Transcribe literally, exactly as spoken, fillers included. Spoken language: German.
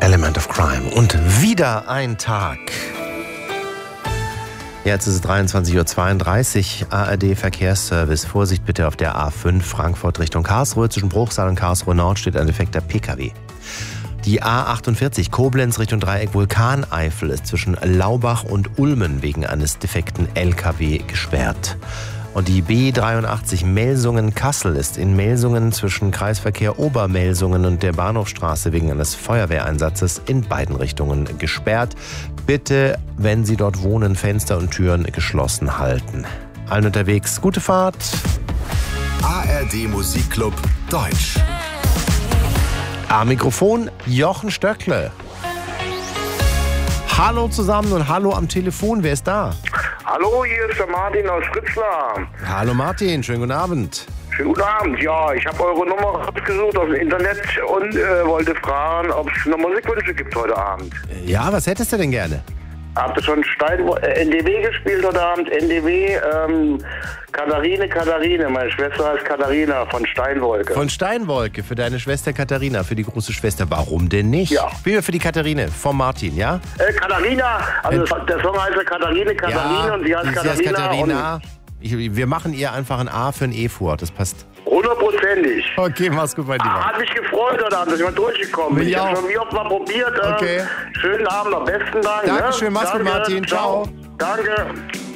Element of Crime. Und wieder ein Tag. Jetzt ist es dreiundzwanzig Uhr zweiunddreißig, A R D Verkehrsservice. Vorsicht bitte auf der A fünf Frankfurt Richtung Karlsruhe. Zwischen Bruchsal und Karlsruhe Nord steht ein defekter P K W. Die A achtundvierzig Koblenz Richtung Dreieck Vulkaneifel ist zwischen Laubach und Ulmen wegen eines defekten L K W gesperrt. Und die B dreiundachtzig Melsungen-Kassel ist in Melsungen zwischen Kreisverkehr Obermelsungen und der Bahnhofstraße wegen eines Feuerwehreinsatzes in beiden Richtungen gesperrt. Bitte, wenn Sie dort wohnen, Fenster und Türen geschlossen halten. Allen unterwegs, gute Fahrt. A R D Musikclub Deutsch. Am Mikrofon Jochen Stöckle. Hallo zusammen und hallo am Telefon, wer ist da? Hallo, hier ist der Martin aus Fritzlar. Hallo Martin, schönen guten Abend. Schönen guten Abend, ja, ich habe eure Nummer rausgesucht aus dem Internet und äh, wollte fragen, ob es noch Musikwünsche gibt heute Abend. Ja, was hättest du denn gerne? Habt ihr schon Stein äh, N D W gespielt heute Abend? N D W, ähm, Katharine, Katharine, meine Schwester heißt Katharina von Steinwolke. Von Steinwolke, für deine Schwester Katharina, für die große Schwester. Warum denn nicht? Ja. Spielen wir für die Katharine, von Martin, ja? Äh, Katharina, also äh, der Song heißt ja Katharine, Katharine ja, und sie heißt sie Katharina. heißt Katharina. Und Ich, wir machen ihr einfach ein A für ein E vor, das passt. hundertprozentig. Okay, mach's gut, mein Lieber. Ah, hat mich gefreut heute Abend, dass ich mal durchgekommen bin. Mich Ich habe auch. schon wie oft mal probiert. Ähm, Okay. Schönen Abend noch, besten Dank. Dankeschön, ne? mach's gut, Danke, Martin. Ciao. Danke.